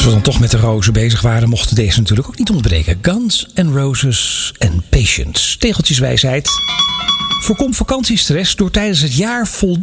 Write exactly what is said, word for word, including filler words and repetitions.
we dan toch met de rozen bezig waren, mochten deze natuurlijk ook niet ontbreken. Guns N' Roses en Patience. Tegeltjeswijsheid. Voorkom vakantiestress door tijdens het jaar voldoende